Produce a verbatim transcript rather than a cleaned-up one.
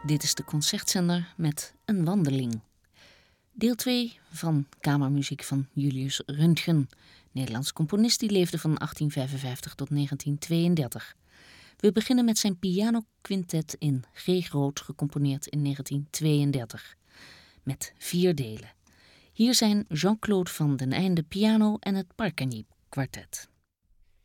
Dit is de Concertzender met een wandeling. Deel twee van kamermuziek van Julius Röntgen, Nederlands componist die leefde van achttien vijfenvijftig tot negentien tweeëndertig. We beginnen met zijn pianoquintet in G groot, gecomponeerd in negentien tweeëndertig, met vier delen. Hier zijn Jean-Claude van den Einde piano en het Parcagny kwartet.